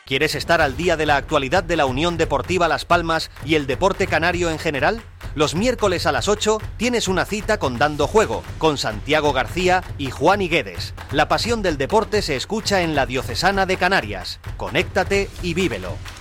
¿Quieres estar al día de la actualidad de la Unión Deportiva Las Palmas y el deporte canario en general? Los miércoles a las 8 tienes una cita con Dando Juego, con Santiago García y Juan Higuedes. La pasión del deporte se escucha en la Diocesana de Canarias. Conéctate y vívelo.